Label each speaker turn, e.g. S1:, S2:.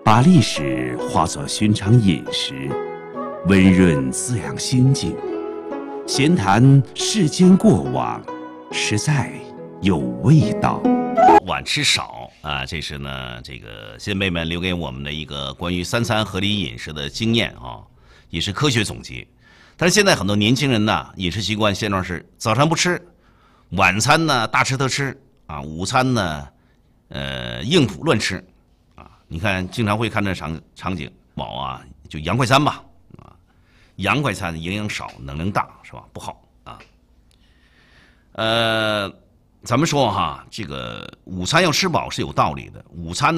S1: 把历史化作寻常饮食，温润滋养心境。闲谈世间过往，实在有味道。
S2: 晚吃少啊，这是呢这个先辈们留给我们的一个关于三餐合理饮食的经验啊，也是科学总结。但是现在很多年轻人呢，饮食习惯现状是早餐不吃，晚餐呢大吃特吃啊，午餐呢应付乱吃啊。你看经常会看这场景，饱啊就洋快餐吧啊，洋快餐营养少，能量大是吧？不好啊。咱们说哈，这个午餐要吃饱是有道理的。午餐呢？